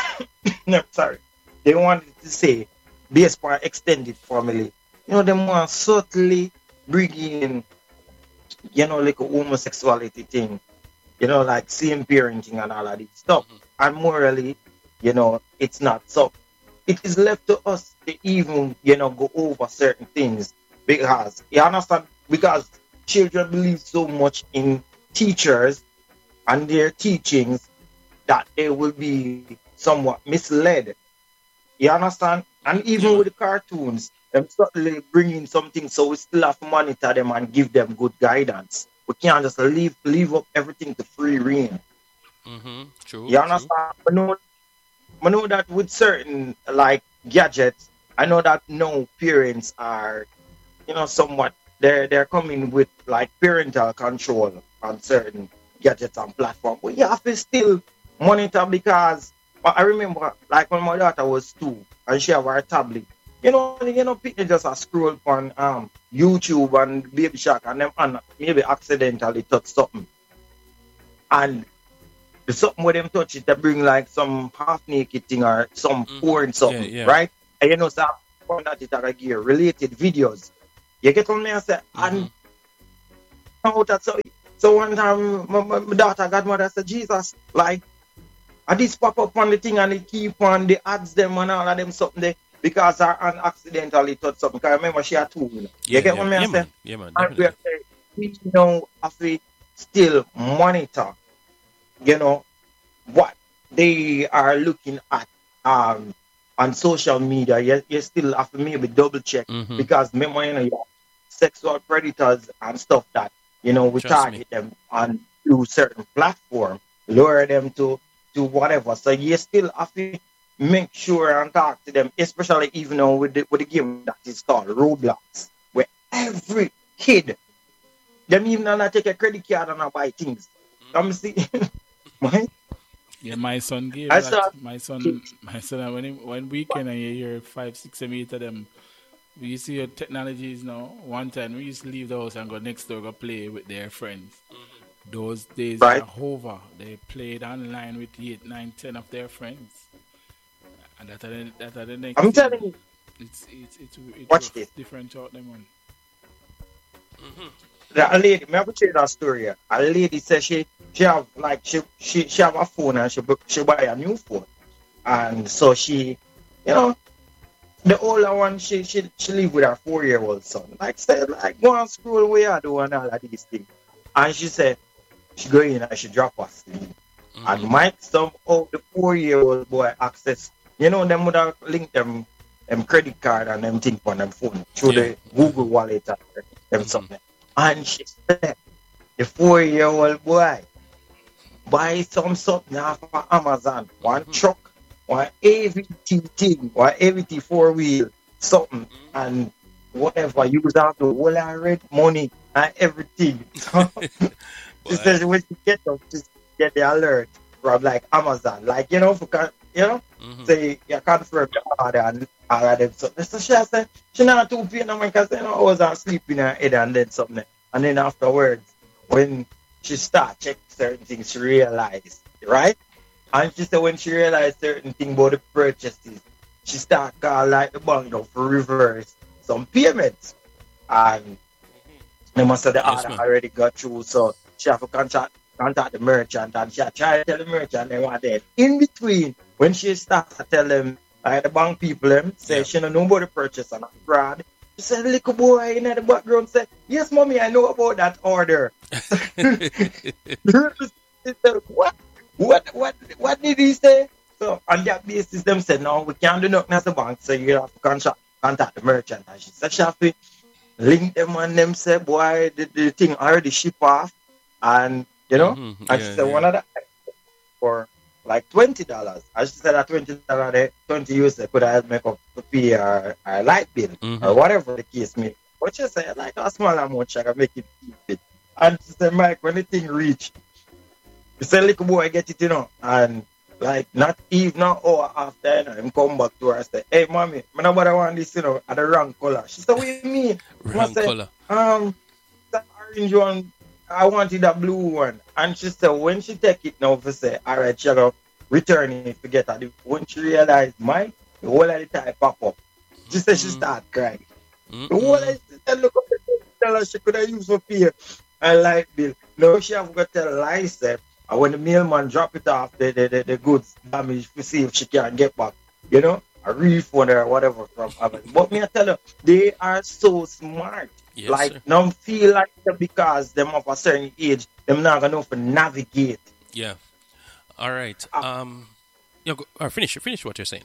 no, sorry, they wanted to say based on extended family, you know, they want subtly bring in, you know, like a homosexuality thing, you know, like same parenting and all of this stuff. Mhm. And morally, you know, it's not so. It is left to us to even, you know, go over certain things because you understand because children believe so much in teachers and their teachings that they will be somewhat misled. You understand? And even Yeah. with the cartoons, them certainly bringing something so we still have to monitor them and give them good guidance. We can't just leave leave up everything to free reign. Mm-hmm. True. You understand? I know, I know that with certain like gadgets, I know that no parents are, you know, somewhat they're they're coming with like parental control on certain gadgets and platforms. But you have to still monitor because I I remember like when my daughter was two and she had her tablet. You know, you know, people just a scroll on um YouTube and Baby Shark and them and maybe accidentally touch something. And the something where them touch it, they bring like some half naked thing or some Mhm. porn something, Yeah, yeah. right? And you know, so on that, it are gear related videos. You get what me I say? Mm-hmm. And how that's so. So one time, my, my, my daughter godmother said, Jesus, like, and this pop up on the thing and it keep on the ads them and all of them something there because I and accidentally touch something. Because I remember she had two. You, know? Yeah, you get yeah, what me yeah, I man. say? Yeah, man. And we Definitely. are saying, we now have to still monitor, you know, what they are looking at um on social media. You, you still have to maybe double check Mm-hmm. because remember, you know, you have sexual predators and stuff that, you know, we Trust me. target them on through certain platform, lure them to to whatever. So you still have to make sure and talk to them, especially even now with the with the game that is called Roblox, where every kid, them even not take a credit card and not buy things. Come see, my Yeah, my son gave I that. saw My son, my son, when he, when weekend and you hear five, six, seven, eight of them, we see your technologies now. One time we used to leave the house and go next door go play with their friends. Those days right. are over. They played online with eight, nine, ten of their friends, and that are the, that are the next I'm thing. telling you, It's it's it's, it's watch rough, this. different out them one. The, a lady, me have to tell you that story. here. A lady said she she have like she she, she have a phone and she bu- she buy a new phone, and so she, you know, the older one she she she live with her four year old son. Like said like go and scroll where I do and all of these things, and she said she go in and she drop us sleep. Mm-hmm. And Mike somehow the four year old boy access, you know, them would have linked them them credit card and them thing on them phone through Yeah. the Google wallet and them Mhm. something. And she said the four year old boy buy some something off of Amazon, one Mhm. truck, one A V T thing, one A V T four wheel, something, and whatever, use out the whole of red money and everything. She Boy. says when she get up, she get the alert from like Amazon, like you know, for con- you know, Mhm. say you confirm the order and all of them. So, so she said she not too pain no because you know I was asleep in her head and then something, and then afterwards when she start check certain things, she realized right, and she said when she realized certain thing about the purchases, she start call like the bank now for reverse some payments, and they must have the Yes, order man. already got through, so she have to contact contact the merchant and she try to tell the merchant they want that. In between, when she starts to tell them, like the bank people them say Yeah. she don't know about the purchase and not fraud. She said, little boy in the background said, yes, mommy, I know about that order. She said, what? What what what did he say? So on that basis, them said, no, we can't do nothing as a bank, so you have to contact contact the merchant. And she said she have to link them and them say, boy, the, the thing already ship off. And you know, Mhm. and she Yeah, said one yeah. of the for like twenty dollars. And she said that twenty dollars there, twenty U S D could have make up to pay her, her light bill or Mhm. whatever the case may be. But she said like a small amount I can make it keep it. And she said, Mike, when the thing reach, he said, little boy, get it, you know. And like not even an hour after, you know, him come back to her and say, hey, mommy, I know what I want this, you know, at the wrong color. She said, what do you mean? I Wrong say, color. um, the orange one, I wanted a blue one. And she said, when she take it now, for say, all right, she go return it, forget it. When she realized, Mike, the whole of the time pop up. She said she Mm-mm. start crying. The whole of Mm-mm. the time, look up the tell her she could have used for pay a light bill. No, she have got to tell Lisa. And when the mailman drop it off, the, the, the, the goods damaged to see if she can get back, you know, a refund or whatever from Amazon. But me I tell you, they are so smart. Yes, like, sir. don't feel like that because them of a certain age, them not gonna know to navigate. Yeah. All right. Ah, Um. Yeah. Go, or finish. Finish what you're saying.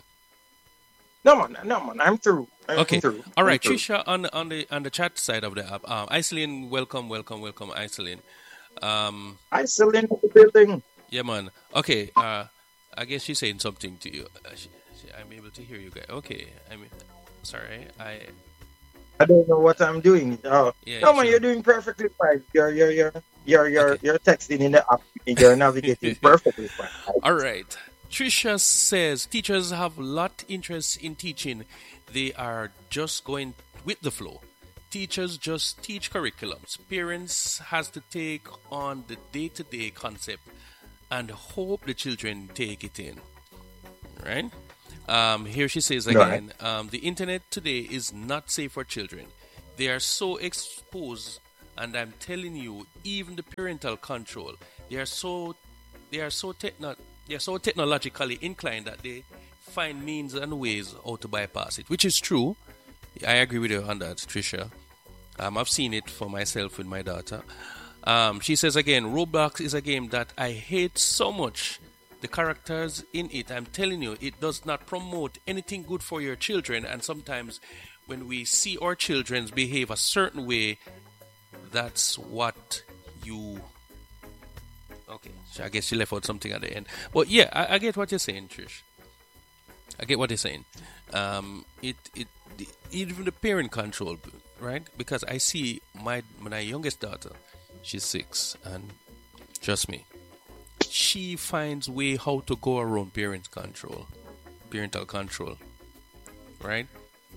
no man, no man, I'm through. I'm Okay. through. All I'm right, through. Trisha, on the on the on the chat side of the app, um, Iceland, welcome, welcome, welcome, Iceland. Um, I still in the building. yeah, man. Okay. Uh, I guess she's saying something to you. Uh, she, she, I'm able to hear you guys. Okay. I mean, sorry. I I don't know what I'm doing. Oh, yeah. no man, Sure. you're doing perfectly fine. You're you're you're you're you're Okay. you're texting in the app. You're navigating perfectly fine. All right. Trisha says teachers have lot interest in teaching. They are just going with the flow. Teachers just teach curriculums. Parents has to take on the day-to-day concept and hope the children take it in. Right? Um, here she says again, right. um, the internet today is not safe for children. They are so exposed, and I'm telling you, even the parental control, they are so, they are so techno, they are so technologically inclined that they find means and ways how to bypass it, which is true. I agree with you on that, Trisha. Um, I've seen it for myself with my daughter. Um, she says again, Roblox is a game that I hate so much. The characters in it, I'm telling you, it does not promote anything good for your children. And sometimes when we see our children behave a certain way, that's what you... Okay, I guess she left out something at the end. But yeah, I, I get what you're saying, Trish. I get what you're saying. Um, it, it, the, even the parent control, right? Because I see my, my youngest daughter, she's six, and trust me, she finds way how to go around parent control, parental control, right?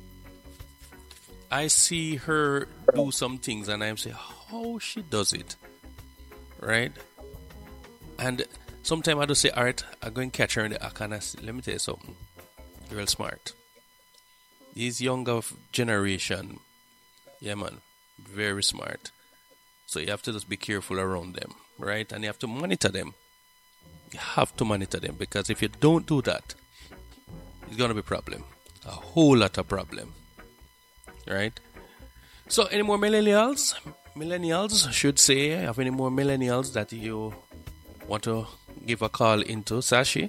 I see her do some things and I'm saying, how she does it, right? And sometimes I just say, all right, I'm going to catch her in the act and I say, let me tell you something, girl smart. These younger generation, yeah man, very smart. So you have to just be careful around them, right? And you have to monitor them. You have to monitor them, because if you don't do that, it's going to be a problem. A whole lot of problem. Right? So, any more millennials? Millennials should say, have any more millennials that you want to give a call into, Sashi?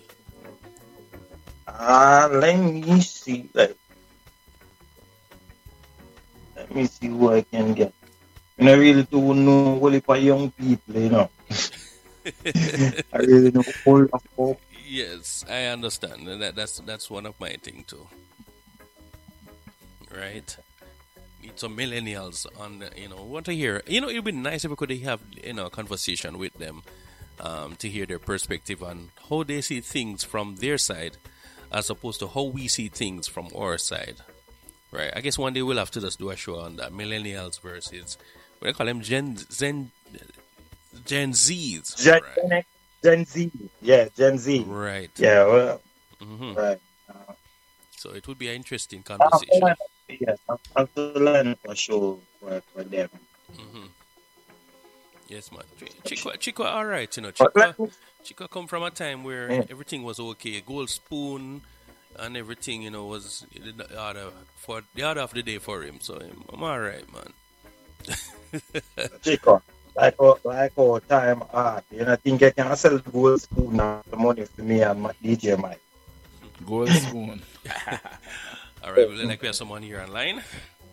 Uh, let me see. Like, let me see who I can get. I really don't know what if young people, you know. I really know all of folk. Yes, I understand. That, that's that's one of my thing too. Right? Need some millennials on the, you know, want to hear. You know, it would be nice if we could have, you know, a conversation with them um, to hear their perspective on how they see things from their side as opposed to how we see things from our side. Right? I guess one day we'll have to just do a show on that. Millennials versus, what do you call them? Gen, Gen, Gen Zs. Gen, right. Gen Z. Yeah, Gen Z. Right. Yeah, well, mm-hmm. right. Uh, so it would be an interesting conversation. Uh, yes, I have to learn for sure for, for them. Mm-hmm. Yes, man. Chico, Chico, all right, you know. Chico, Chico come from a time where yeah. everything was okay. Gold spoon and everything, you know, was the order for the order of the day for him. So I'm all right, man. Chico. Like all, like all time art, you know, I think I can sell gold spoon now, the money for me and my D J Mike. Gold spoon. All right, well, like we have someone here online.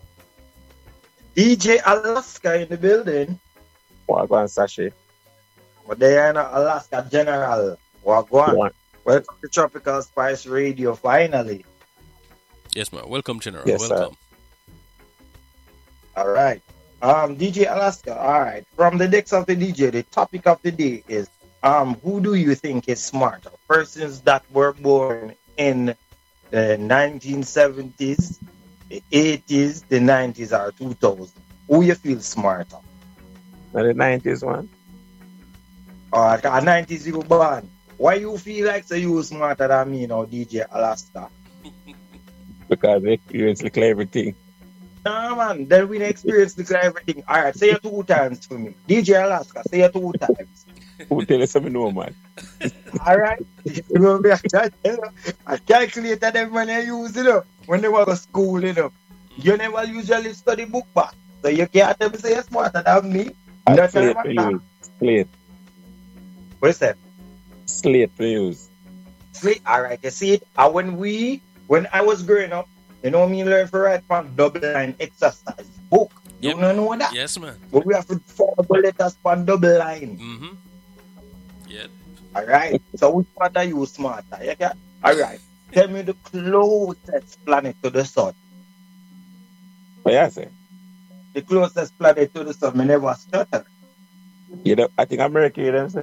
D J Alaska in the building. Wagwan Sashi. But they are in Alaska General. Wagwan. Welcome to Tropical Spice Radio, finally. Yes, man. Welcome, General. Yes, Welcome. Sir. All right. Um, D J Alaska, all right. From the decks of the D J, the topic of the day is um, who do you think is smarter? Persons that were born in the nineteen seventies, the eighties, the nineties, or two thousand. Who you feel smarter? The nineties one. All right, the nineties you were born. Why you feel like so you smarter than me now, D J Alaska? Because they experience the everything. Nah, man, then we experience the everything. All right, say it two times for me. D J Alaska, say it two times. Who tell us something no, man? All right. Remember, I calculated them when I use it, you know, when they were to school, you know. You never usually study book back. So you can't tell me say you're smarter than me. That's slate to use. Slate. What's that? Slate to use. Slate, all right, you see it? And when we, when I was growing up, you know me learn to write from double line exercise book. You yep. don't know that? Yes, man. But we have to form the letters from double line. Mm-hmm. Yep. All right. So which part are you smarter? You get? All right. Tell me the closest planet to the sun. What you say? The closest planet to the sun. Me never stutter. You know, I think America, you know what I'm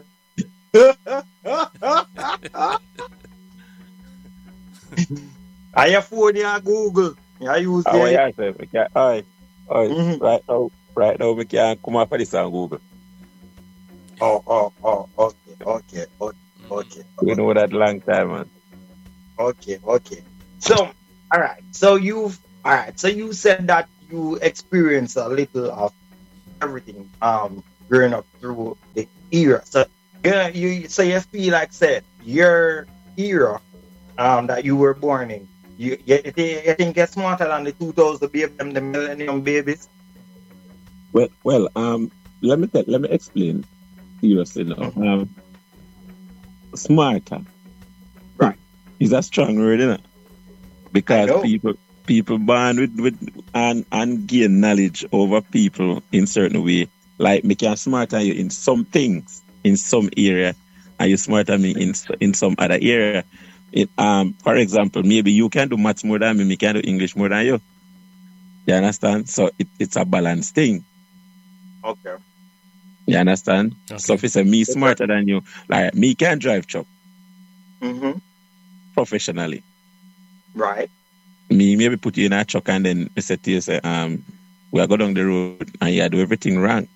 saying? I have phone here Google. I use oh, the yeah, sir. We can, all right. All right. Mm-hmm. Right now, right now, we can come up for this on Google. Oh, oh, oh, okay, okay, okay, okay. We know that long time, man. Okay, okay. So, all right. So you've all right. So you said that you experienced a little of everything um growing up through the era. So yeah, you so you feel like said your era um that you were born in. You you, you think you think it's smarter than the two thousand baby them the millennium babies? Well, well, um, let me tell, let me explain seriously now. Mhm. Um, smarter Right. is a strong word, isn't it? I Because know. people people born with, with and and gain knowledge over people in certain way. Like me can smarter you in some things in some area, and you smarter me in s- in some other area. It, um, for example, maybe you can do maths more than me, me can do English more than you. You understand? So it, it's a balanced thing. Okay. You understand? So Okay. if it's a me smarter than you, like me can drive truck Mm-hmm. professionally. Right. Me maybe put you in a truck and then I say to you, say, um, we are go down the road and you do everything wrong.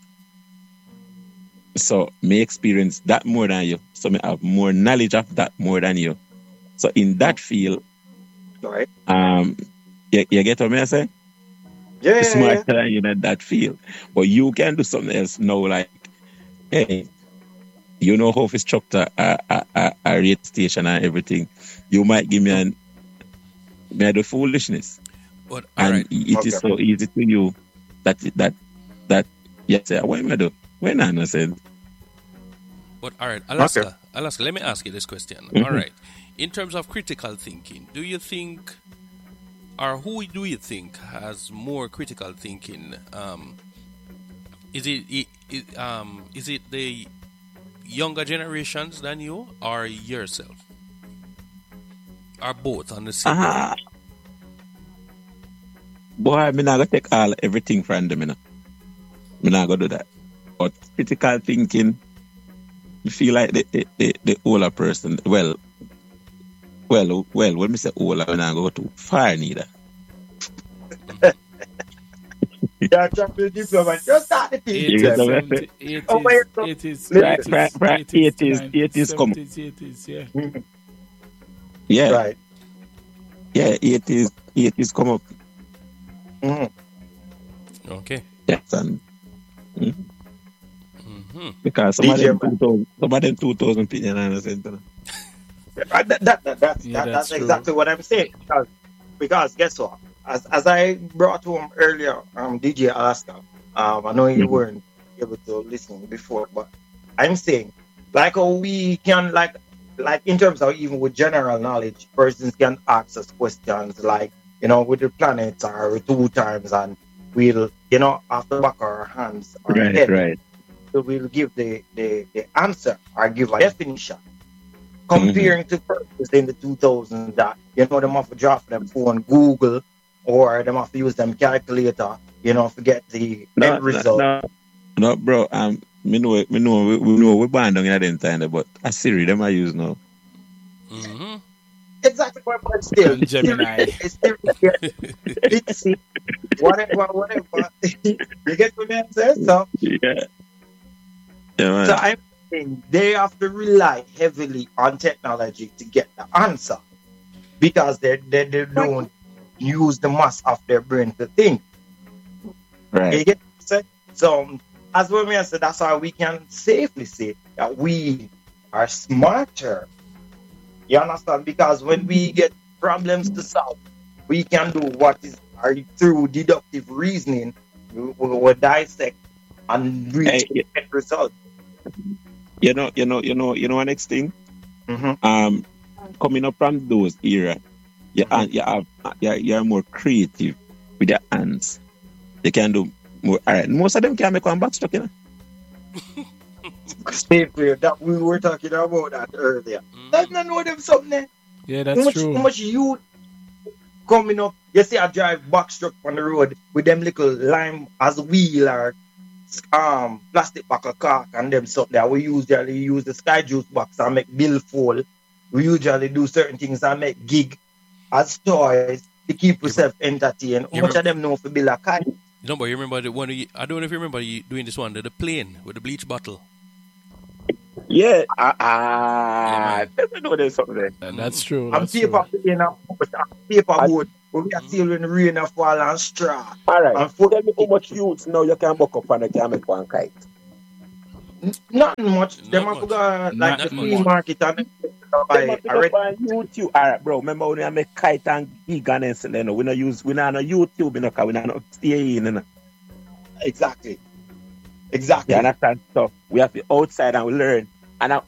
So me experience that more than you. So me have more knowledge of that more than you. So in that field, Right. um, you, you get what me I say? Yeah, yeah, yeah. Smarter than you in that field. But you can do something else now, like, hey, you know how to structure a, a, a, a rate station and everything. You might give me an me I do foolishness. But all And right. it is Okay. so easy to you that that that you say, what am I do? When I said, But all right, Okay. Alaska, Alaska. Let me ask you this question. Mhm. All right, in terms of critical thinking, do you think, or who do you think has more critical thinking? Um, is it, it, it um is it the younger generations than you, or yourself, or both on the same level? ah, boy, I'm not gonna take all everything from them, you know. I'm not gonna do that. But critical thinking, you feel like the the, the, the older person. Well, well, well. When we say older, I'm not go too far neither. Yeah, drop your diploma. Just start the thing You with get eighties, them. what I say? seventies, Oh, wait, eighties, so eighties, Right, listen. right, eighties, right. eighties, Eighties, nineties, eighties come. seventies, eighties, yeah. Mhm. Yeah, Right. yeah. Eighties, eighties come up. Mhm. Okay. Yes, and mm, Mm-hmm. because some of D J, them two thousand, some of them two thousand people, you understand? You know? right, that, that, that, that's, Yeah, that, that's that's true. exactly what I'm saying. Because, because guess what? As as I brought home earlier, um, D J Alaska, um, I know you Mhm. weren't able to listen before, but I'm saying, like how we can, like, like in terms of even with general knowledge, persons can ask us questions like, you know, with the planets or two times, and we'll, you know, off the back of our hands or Right, head, right. so we'll give the, the, the answer or give a definition. Mm-hmm. Comparing to persons in the two thousands that, you know, them have to drop them phone Google or them have to use them calculator, you know, to get the No, end no, result. no, no, bro. Um, me know, me know, we, we know we band down in them time, but a Siri them I use now. Mm-hmm. Exactly what but still. And Still, Gemini. it's still yeah, busy, whatever, whatever. You get what I'm saying? So, Yeah, yeah, so man. I'm saying they have to rely heavily on technology to get the answer because they, they, they don't use the mass of their brain to think. You Right. get what I'm saying? So, as what I said, that's how we can safely say that we are smarter. You understand? Because when we get problems to solve, we can do what is are through deductive reasoning. We we will dissect and reach Hey, the y- end result. you know, you know, you know, you know. One next thing, Mm-hmm. um, coming up from those era, you Mhm. and you have you you're more creative with your hands. They can do more. All right, most of them can make one backstock, you know. Stay clear that we were talking about that earlier. Let's not know them something there. Yeah, How that's much, true. how much youth coming up? You see, I drive backstruck on the road with them little lime as wheel or um plastic back of car and them something that we usually use the sky juice box and make bill fall. We usually do certain things and make gig as toys to keep You, yourself entertained. How you, much rem- of them know for bill a kite? no, but you remember the one? You, I don't know if you remember you doing this one, the, the plane with the bleach bottle. Yeah, ah, ah, let me know there's something there. Uh, that's true. I'm That's paper true. you know, paper boat. But we are still in the rain and fall and straw. All right. And foot- Tell me how much youths now you can buck up and you can make one kite. N- Nothing much. Not Them much. have got Not like the much. free market and Them buy a pick a up red. on YouTube. All right, bro. Remember when I make kite and gig and everything, you know, we not use, we not on YouTube, you know, because we not no stay in, you know. Exactly. Exactly. You understand? So we have to outside and we learn. And I,